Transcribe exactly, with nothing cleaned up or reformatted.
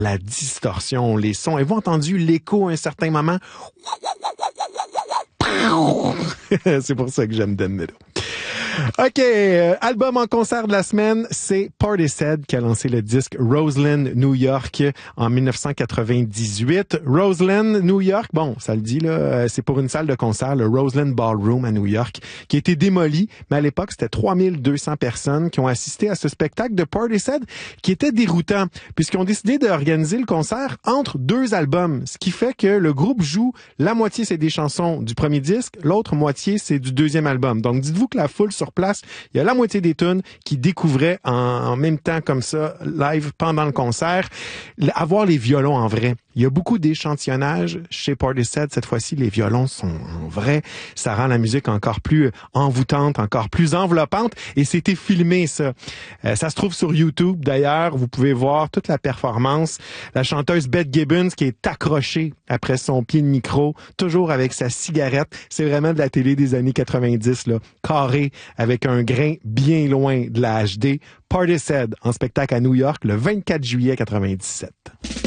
la distorsion, les sons. Avez-vous entendu l'écho à un certain moment? C'est pour ça que j'aime Dan Meadow. OK, euh, album en concert de la semaine, c'est Portishead qui a lancé le disque Roseland, New York en dix-neuf cent quatre-vingt-dix-huit. Roseland, New York, bon, ça le dit là, euh, c'est pour une salle de concert, le Roseland Ballroom à New York, qui a été démoli, mais à l'époque, c'était trois mille deux cents personnes qui ont assisté à ce spectacle de Portishead qui était déroutant, puisqu'ils ont décidé d'organiser le concert entre deux albums, ce qui fait que le groupe joue la moitié c'est des chansons du premier disque, l'autre moitié c'est du deuxième album. Donc dites-vous que la foule sur place, il y a la moitié des tunes qui découvraient en, en même temps comme ça, live, pendant le concert. Avoir les violons en vrai. Il y a beaucoup d'échantillonnage chez Portishead. Cette fois-ci, les violons sont en vrai. Ça rend la musique encore plus envoûtante, encore plus enveloppante. Et c'était filmé, ça. Euh, ça se trouve sur YouTube, d'ailleurs. Vous pouvez voir toute la performance. La chanteuse Beth Gibbons qui est accrochée après son pied de micro, toujours avec sa cigarette. C'est vraiment de la télé des années quatre-vingt-dix, là. Carré, avec un grain bien loin de la H D. Portishead, en spectacle à New York, le vingt-quatre juillet quatre-vingt-dix-sept.